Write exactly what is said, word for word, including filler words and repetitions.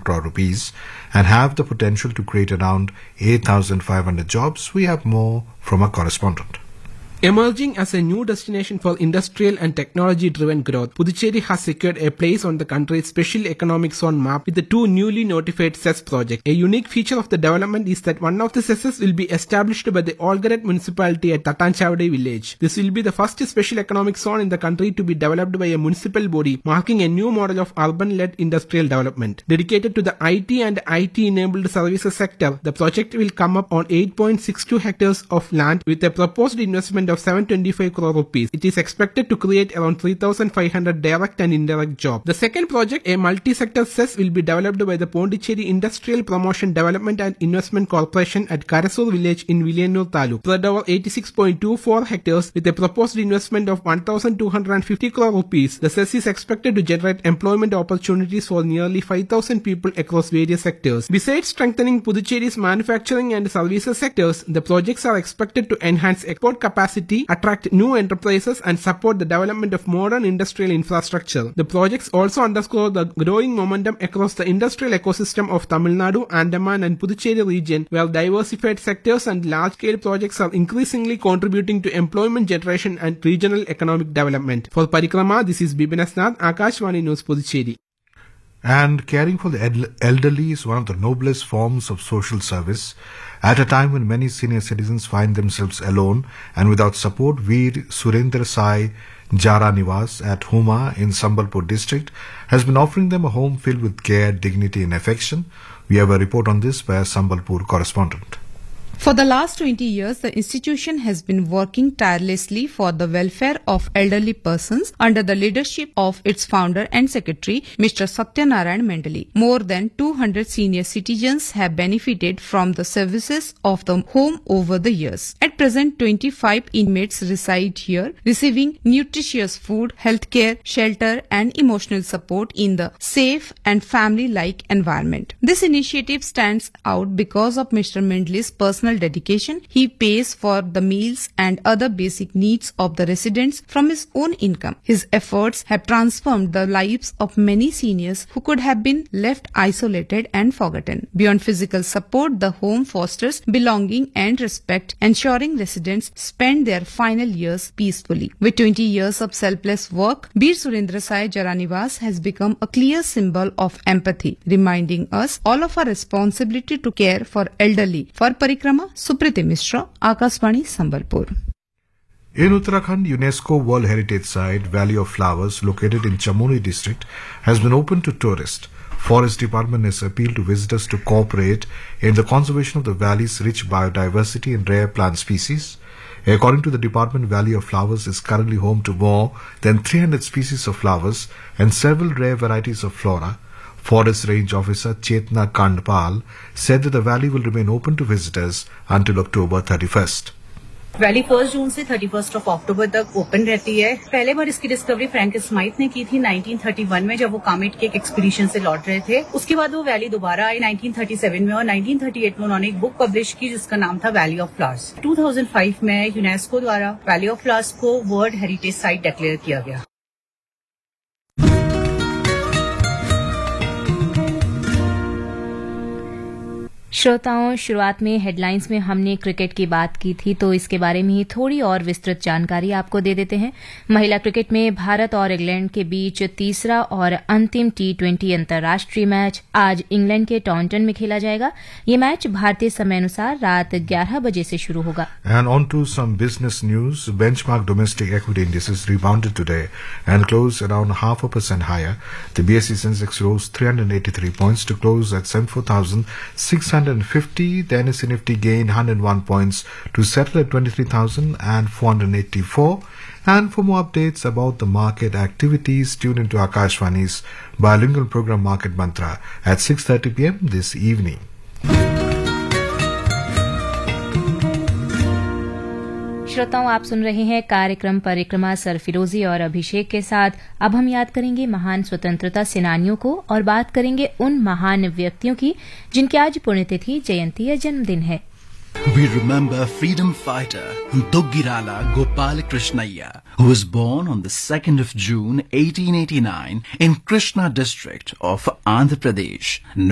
crore rupees and have the potential to create around eight thousand five hundred jobs. We have more from our correspondent. Emerging as a new destination for industrial and technology-driven growth, Puducherry has secured a place on the country's special economic zone map with the two newly notified C E S projects. A unique feature of the development is that one of the C E Ss will be established by the Olgaret municipality at Tattanchavadi village. This will be the first special economic zone in the country to be developed by a municipal body, marking a new model of urban-led industrial development. Dedicated to the I T and I T-enabled services sector, the project will come up on eight point six two hectares of land with a proposed investment of seven hundred twenty-five crore rupees. It is expected to create around three thousand five hundred direct and indirect jobs. The second project, a multi-sector C E S, will be developed by the Pondicherry Industrial Promotion Development and Investment Corporation at Karasur village in Villanur Taluk, spread over eighty-six point two four hectares with a proposed investment of one thousand two hundred fifty crore rupees. The C E S is expected to generate employment opportunities for nearly five thousand people across various sectors. Besides strengthening Puducherry's manufacturing and services sectors, the projects are expected to enhance export capacity, attract new enterprises and support the development of modern industrial infrastructure. The projects also underscore the growing momentum across the industrial ecosystem of Tamil Nadu, Andaman and Puducherry region, where diversified sectors and large-scale projects are increasingly contributing to employment generation and regional economic development. For Parikrama, this is Bibin Asnath, Akashvani News, Puducherry. And caring for the ed- elderly is one of the noblest forms of social service. At a time when many senior citizens find themselves alone and without support, Veer Surendra Sai Jara Niwas at Huma in Sambalpur district has been offering them a home filled with care, dignity and affection. We have a report on this by a Sambalpur correspondent. For the last twenty years, the institution has been working tirelessly for the welfare of elderly persons under the leadership of its founder and secretary, Mister Satyanarayan Mendali. More than two hundred senior citizens have benefited from the services of the home over the years. At present, twenty-five inmates reside here, receiving nutritious food, healthcare, shelter and emotional support in the safe and family-like environment. This initiative stands out because of Mister Mendali's personal dedication. He pays for the meals and other basic needs of the residents from his own income. His efforts have transformed the lives of many seniors who could have been left isolated and forgotten. Beyond physical support, the home fosters belonging and respect, ensuring residents spend their final years peacefully. With twenty years of selfless work, Veer Surendra Sai Jaranivas has become a clear symbol of empathy, reminding us all of our responsibility to care for elderly. For Parikrama, Supriti Mishra, Akashvani, Sambalpur. In Uttarakhand, UNESCO World Heritage Site Valley of Flowers, located in Chamoli district, has been opened to tourists. Forest Department has appealed to visitors to cooperate in the conservation of the valley's rich biodiversity and rare plant species. According to the department, Valley of Flowers is currently home to more than three hundred species of flowers and several rare varieties of flora. Forest Range Officer Chetna Kandpal said that the valley will remain open to visitors until October thirty-first. Valley first June से thirty first of October तक open रहती है. पहले बार इसकी discovery Frank Smythe ने की थी nineteen thirty one में, जब वो कामेट के एक एक्सपीडिशन से लौट रहे थे. उसके बाद वो वैली दोबारा आई नाइनटीन थर्टी सेवन में और नाइनटीन थर्टी एट में उन्होंने एक बुक पब्लिश की जिसका नाम था valley of flowers. Two thousand five में यूनेस्को द्वारा वैली ऑफ फ्लावर्स को वर्ल्ड हेरिटेज साइट डिक्लेयर किया गया. श्रोताओं, शुरुआत में हेडलाइंस में हमने क्रिकेट की बात की थी, तो इसके बारे में ही थोड़ी और विस्तृत जानकारी आपको दे देते हैं. महिला क्रिकेट में भारत और इंग्लैंड के बीच तीसरा और अंतिम टी ट्वेंटी अंतर्राष्ट्रीय मैच आज इंग्लैंड के टाउनटन में खेला जाएगा. ये मैच भारतीय समय अनुसार रात ग्यारह बजे से शुरू होगा. And on to some business news. Benchmark domestic equity indices rebounded today and closed around half a percent higher. The B S E Sensex rose three hundred eighty-three points to close at seventy-four thousand six hundred fifty. The N S E Nifty gained one hundred one points to settle at twenty-three thousand four hundred eighty-four. And for more updates about the market activities, tune into Akashvani's bilingual program Market Mantra at six thirty p.m. this evening. श्रोताओं, आप सुन रहे हैं कार्यक्रम परिक्रमा सरफिरोजी और अभिषेक के साथ. अब हम याद करेंगे महान स्वतंत्रता सेनानियों को और बात करेंगे उन महान व्यक्तियों की जिनकी आज पुण्यतिथि, जयंती या जन्मदिन है. We remember freedom fighter Duggirala Gopal Krishnaiya, who was born on the second of June eighteen eighty-nine in Krishna district of Andhra Pradesh.